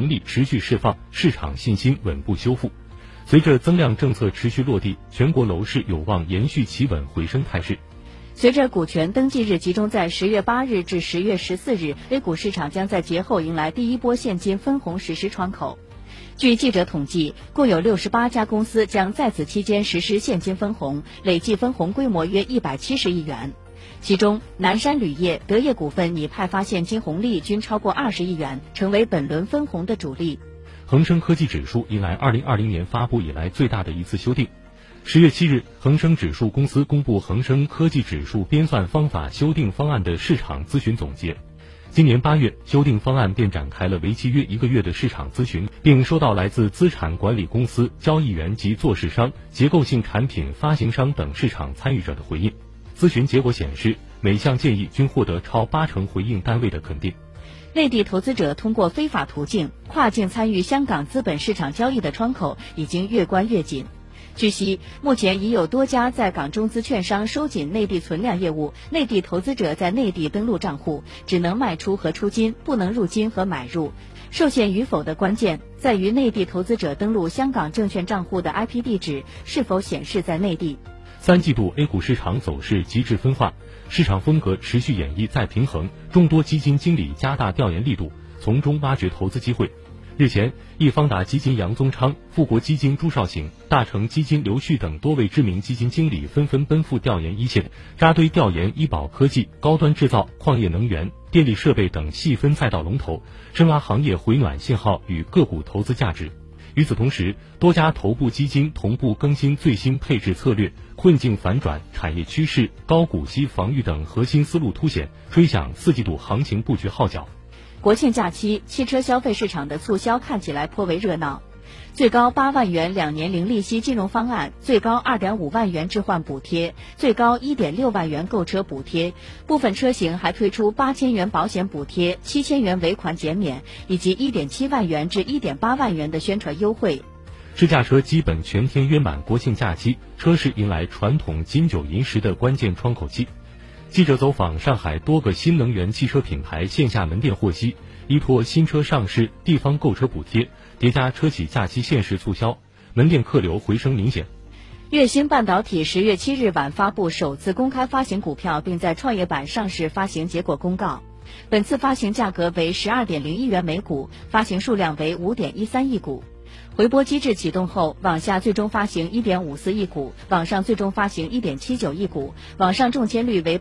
红利持续释放，市场信心稳步修复。随着增量政策持续落地，全国楼市有望延续企稳回升态势。 随着股权登记日集中在10月8日至10月14日，A 股市场将在节后迎来第一波现金分红实施窗口。据记者统计，共有68家公司将在此期间实施现金分红，累计分红规模约170亿元。其中，南山铝业、德业股份拟派发现金红利均超过20亿元，成为本轮分红的主力。 恒生科技指数迎来2020年发布以来最大的一次修订。10月7日，恒生指数公司公布恒生科技指数编算方法修订方案的市场咨询总结。今年8月，修订方案便展开了为期约1个月的市场咨询，并收到来自资产管理公司、交易员及做市商、结构性产品发行商等市场参与者的回应。咨询结果显示，每项建议均获得超80%回应单位的肯定。 内地投资者通过非法途径跨境参与香港资本市场交易的窗口已经越关越紧。据悉，目前已有多家在港中资券商收紧内地存量业务，内地投资者在内地登录账户，只能卖出和出金，不能入金和买入。受限与否的关键在于内地投资者登录香港证券账户的 IP 地址是否显示在内地。 3季度 A 股市场走势极致分化，市场风格持续演绎再平衡，众多基金经理加大调研力度，从中挖掘投资机会。日前，易方达基金杨宗昌、富国基金朱少醒、大成基金刘旭等多位知名基金经理纷纷奔赴调研一线，扎堆调研医保科技、高端制造、矿业能源、电力设备等细分赛道龙头，深挖行业回暖信号与个股投资价值。与此同时，多家头部基金同步更新最新配置策略，困境反转、产业趋势、高股息防御等核心思路凸显，吹响4季度行情布局号角。 国庆假期，汽车消费市场的促销看起来颇为热闹。最高8万元2年零利息金融方案，最高2.5万元置换补贴，最高1.6万元购车补贴，部分车型还推出8000元保险补贴、7000元尾款减免，以及1.7万元至1.8万元的宣传优惠。 试驾车基本全天约满，国庆假期，车市迎来传统金九银十的关键窗口期。记者走访上海多个新能源汽车品牌线下门店获悉，依托新车上市、地方购车补贴，叠加车企假期限时促销，门店客流回升明显。 粤星半导体10月7日晚发布首次公开发行股票，并在创业板上市发行结果公告。本次发行价格为12.0亿元每股，发行数量为5.13亿股。回拨机制启动后，网下最终发行1.54亿股，网上最终发行1.79亿股，网上中签率为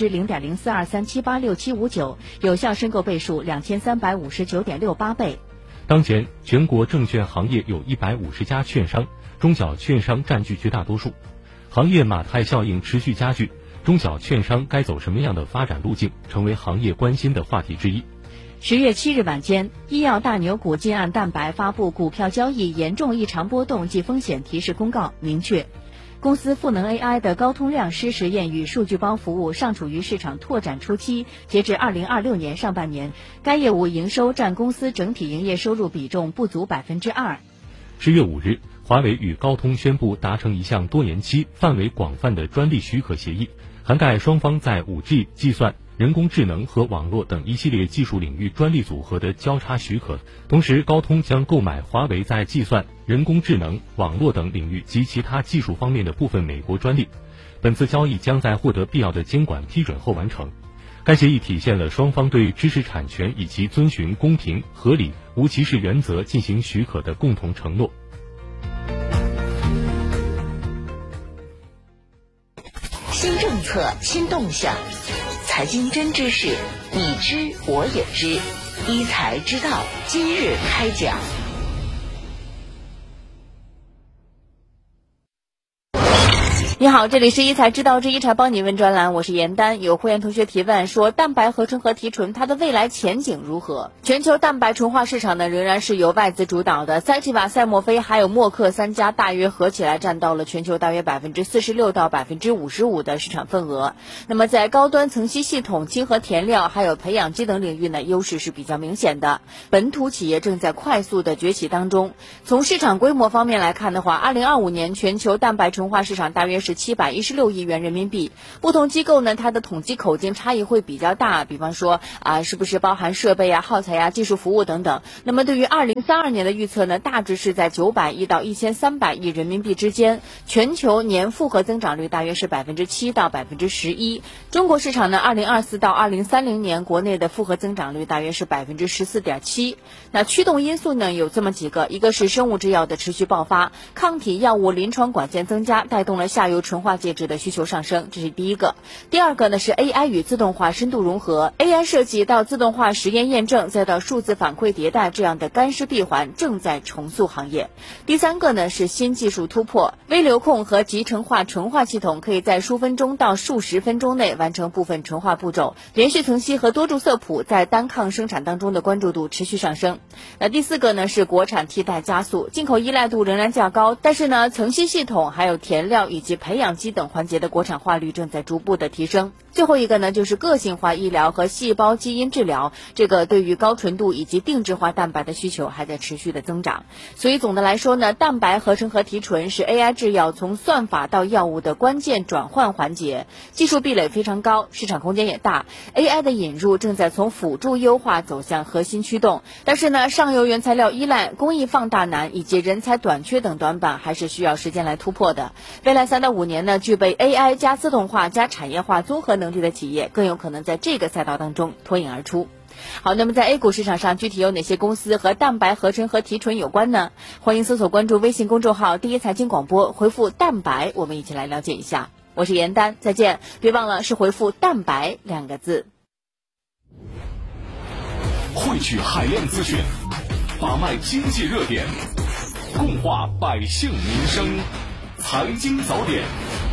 0.0423786759%，有效申购倍数2359.68倍。 当前全国证券行业有150家券商，中小券商占据绝大多数，行业马太效应持续加剧，中小券商该走什么样的发展路径，成为行业关心的话题之一。 10月7日晚间，医药大牛股近岸蛋白发布股票交易严重异常波动及风险提示公告，明确公司赋能 AI 的高通量师实验与数据包服务尚处于市场拓展初期，截至2026年上半年，该业务营收占公司整体营业收入比重不足2%。10 月5日，华为与高通宣布达成一项多年期、范围广泛的专利许可协议，涵盖双方在 5G、计算、人工智能和网络等一系列技术领域专利组合的交叉许可。同时，高通将购买华为在计算、人工智能、网络等领域及其他技术方面的部分美国专利。本次交易将在获得必要的监管批准后完成。该协议体现了双方对知识产权以及遵循公平、合理、无歧视原则进行许可的共同承诺。 新政策，新动向，财经真知识，你知我也知，一财知道今日开讲。 你好，这里是一财知道之一财帮你问专栏，我是严丹。有会员同学提问说，蛋白合成和提纯它的未来前景如何？全球蛋白纯化市场呢，仍然是由外资主导的，赛提瓦、赛默菲还有默克三家大约合起来占到了全球大约46%到55%的市场份额。那么在高端层析系统、亲和填料还有培养基等领域呢，优势是比较明显的。本土企业正在快速的崛起当中。从市场规模方面来看的话，2025年全球蛋白纯化市场大约是是716亿元人民币。不同机构呢，它的统计口径差异会比较大，比方说是不是包含设备耗材技术服务等等。那么对于2032年的预测呢，大致是在900亿到1300亿人民币之间，全球年复合增长率大约是7%到11%。中国市场呢，2024到2030年国内的复合增长率大约是14.7%。那驱动因素呢有这么几个，一个是生物制药的持续爆发，抗体药物临床管线增加，带动了下游纯化介质的需求上升，这是第一个。第二个呢是 AI 与自动化深度融合， AI 设计到自动化实验验证，再到数字反馈迭代，这样的干湿闭环正在重塑行业。第三个呢是新技术突破，微流控和集成化纯化系统可以在数分钟到数十分钟内完成部分纯化步骤，连续层析和多注色谱在单抗生产当中的关注度持续上升。那第四个呢是国产替代加速，进口依赖度仍然较高，但是呢层析系统还有填料以及培养基等环节的国产化率正在逐步的提升。最后一个呢就是个性化医疗和细胞基因治疗，这个对于高纯度以及定制化蛋白的需求还在持续的增长。所以总的来说呢，蛋白合成和提纯是 AI 制药从算法到药物的关键转换环节，技术壁垒非常高，市场空间也大。 AI 的引入正在从辅助优化走向核心驱动，但是呢上游原材料依赖、工艺放大难以及人才短缺等短板还是需要时间来突破的。未来3到5年呢，具备 AI 加自动化加产业化综合能力的企业更有可能在这个赛道当中脱颖而出。好，那么在 A 股市场上具体有哪些公司和蛋白合成和提纯有关呢？欢迎搜索关注微信公众号第一财经广播，回复蛋白，我们一起来了解一下。我是严丹，再见，别忘了是回复蛋白2个字。 汇聚海量资讯，把脉经济热点，共话百姓民生，财经早点。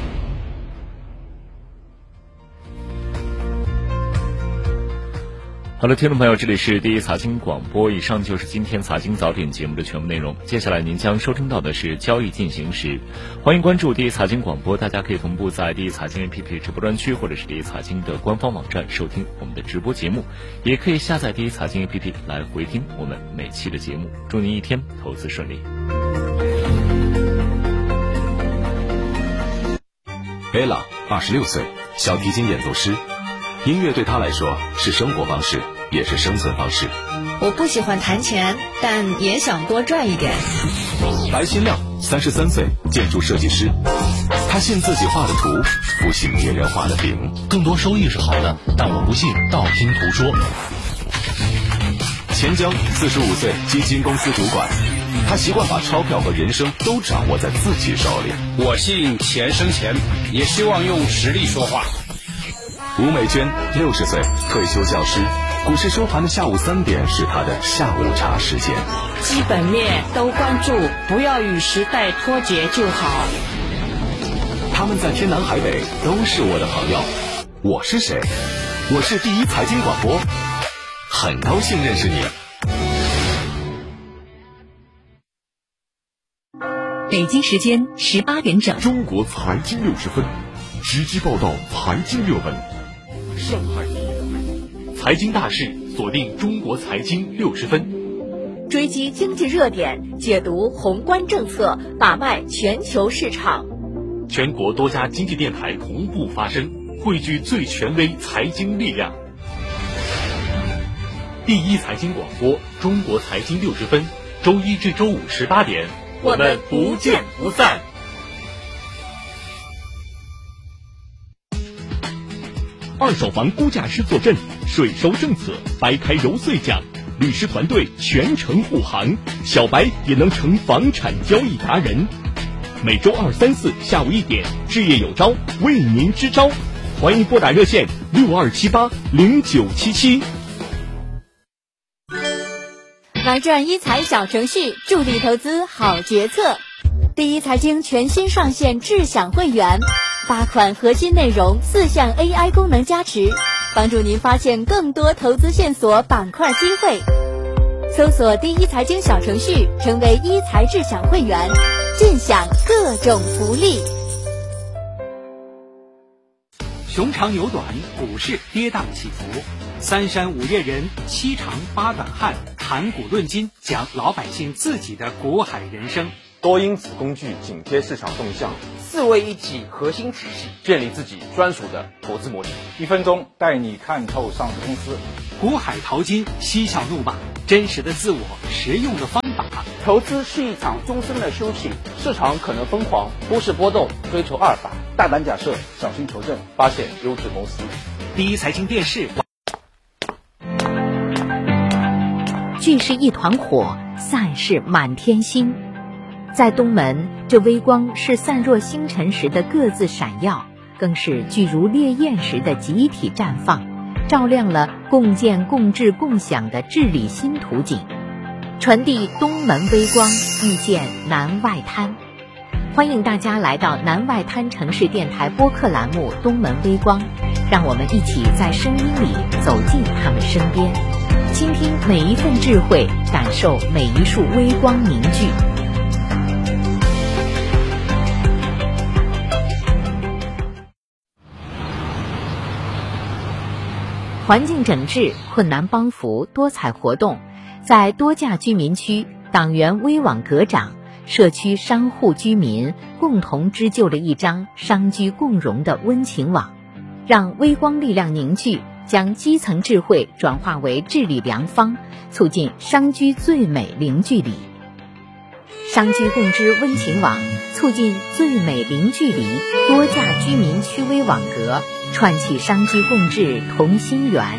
好的，听众朋友，这里是第一财经广播，以上就是今天财经早点节目的全部内容。接下来您将收听到的是交易进行时，欢迎关注第一财经广播，大家可以同步在第一财经 APP 直播专区或者是第一财经的官方网站收听我们的直播节目，也可以下载第一财经 APP 来回听我们每期的节目。祝您一天投资顺利。 Ella 26岁，小提琴演奏师。音乐对他来说是生活方式，也是生存方式。 我不喜欢弹钱，但也想多赚一点。 白新亮33岁，建筑设计师。他信自己画的图，不信别人画的饼。 更多收益是好的，但我不信道听途说。 钱江45岁，基金公司主管。他习惯把钞票和人生都掌握在自己手里。 我信钱生钱，也希望用实力说话。 吴美娟60岁，退休教师。股市收盘的下午3点是她的下午茶时间。 基本面都关注，不要与时代脱节就好。 他们在天南海北都是我的朋友。我是谁？我是第一财经广播，很高兴认识你。 北京时间18点整， 中国财经60分，直击报道财经热门。上海财经大事，锁定中国财经60分， 追击经济热点，解读宏观政策，把脉全球市场。 全国多家经济电台同步发声，汇聚最权威财经力量。第一财经广播，中国财经60分，周一至周五18点，我们不见不散。 二手房估价师坐镇，税收政策掰开揉碎讲，律师团队全程护航，小白也能成房产交易达人。每周2、3、4下午1点，置业有招，为您支招，欢迎拨打热线62780977。 玩转一财小程序，助力投资好决策。第一财经全新上线智享会员，8款核心内容，4项 AI 功能加持，帮助您发现更多投资线索、板块机会。搜索第一财经小程序，成为一财智享会员，尽享各种福利。 熊长牛短，股市跌宕起伏。3山5岳人，7长8短汉，谈股论今，讲老百姓自己的股海人生。 多因此工具紧贴市场动向 ，4位一体核心体系， 建立自己专属的投资模式。 1分钟带你看透上市公司， 股海淘金，嬉笑怒骂，真实的自我，实用的方法。 投资是一场终身的修行，市场可能疯狂，股市波动，追求阿尔法， 大胆假设，小心求证， 发现优质公司。 第一财经电视。 聚是一团火，散是满天星。在东门，这微光是散若星辰时的各自闪耀，更是聚如烈焰时的集体绽放，照亮了共建共治共享的治理新图景。传递东门微光，遇见南外滩。欢迎大家来到南外滩城市电台播客栏目东门微光，让我们一起在声音里走进他们身边，倾听每一份智慧，感受每一束微光凝聚。环境整治、困难帮扶多彩活动，在多价居民区，党员微网阁长、社区商户居民共同织就了一张商居共融的温情网，让微光力量凝聚，将基层智慧转化为治理良方，促进商居最美零距离。商居共织温情网，促进最美零距离，多价居民区微网格，串起商居共治同心圆。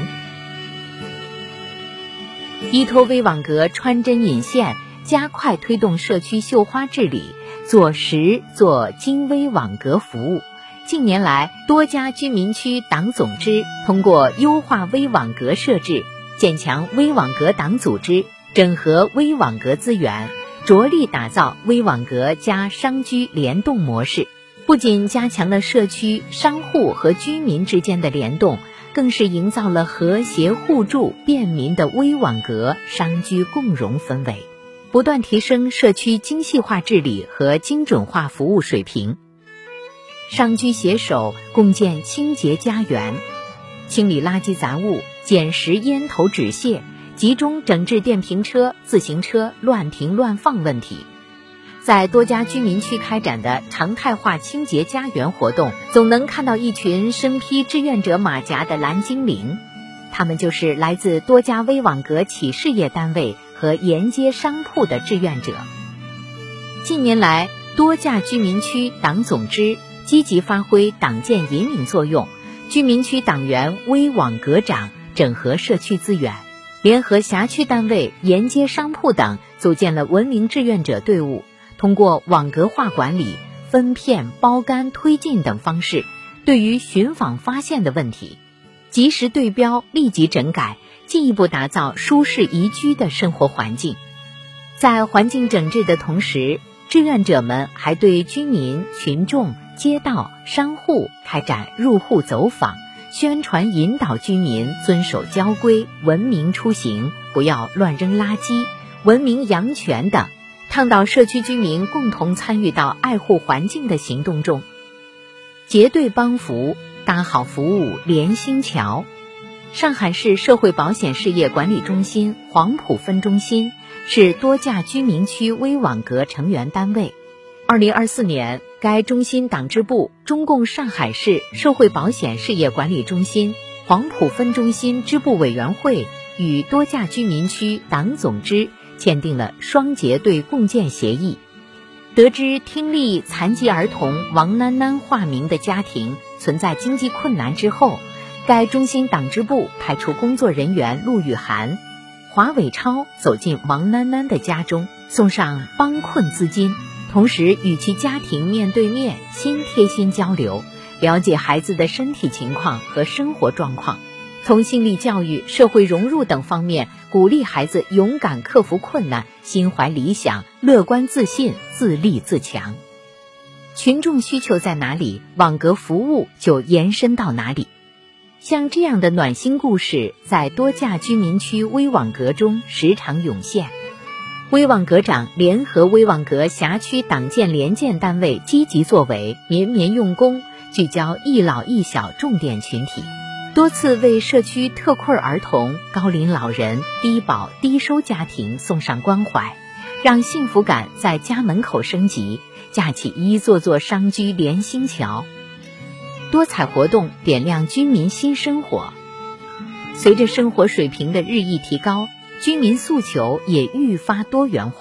依托微网格穿针引线，加快推动社区绣花治理，做实做精微网格服务。近年来，多家居民区党总支通过优化微网格设置，建强微网格党组织，整合微网格资源，着力打造微网格加商居联动模式。不仅加强了社区商户和居民之间的联动，更是营造了和谐互助便民的微网格商居共融氛围，不断提升社区精细化治理和精准化服务水平。商居携手共建清洁家园，清理垃圾杂物，捡拾烟头纸屑，集中整治电瓶车、自行车乱停乱放问题。在多家居民区开展的常态化清洁家园活动，总能看到一群身披志愿者马甲的蓝精灵，他们就是来自多家微网格企事业单位和沿街商铺的志愿者。近年来，多价居民区党总支积极发挥党建引领作用，居民区党员微网格长整合社区资源，联合辖区单位、沿街商铺等，组建了文明志愿者队伍，通过网格化管理、分片、包干、推进等方式，对于寻访发现的问题，及时对标，立即整改，进一步打造舒适宜居的生活环境。在环境整治的同时，志愿者们还对居民、群众、街道、商户开展入户走访，宣传引导居民遵守交规、文明出行，不要乱扔垃圾、文明养犬等，倡导社区居民共同参与到爱护环境的行动中，结对帮扶，搭好服务连心桥。上海市社会保险事业管理中心黄埔分中心是多价居民区微网格成员单位。2024年，该中心党支部中共上海市社会保险事业管理中心黄埔分中心支部委员会与多价居民区党总支签订了双结对共建协议。得知听力残疾儿童王囡囡化名的家庭存在经济困难之后，该中心党支部派出工作人员陆雨涵、华伟超走进王囡囡的家中，送上帮困资金，同时与其家庭面对面心贴心交流，了解孩子的身体情况和生活状况，从心理教育、社会融入等方面鼓励孩子勇敢克服困难，心怀理想，乐观自信，自立自强。群众需求在哪里，网格服务就延伸到哪里。像这样的暖心故事在多价居民区微网格中时常涌现。微网格长联合微网格辖区党建联建单位积极作为，绵绵用功，聚焦一老一小重点群体，多次为社区特困儿童、高龄老人、低保低收家庭送上关怀， 让幸福感在家门口升级，架起一座座商居连心桥。多彩活动点亮居民新生活。随着生活水平的日益提高，居民诉求也愈发多元化。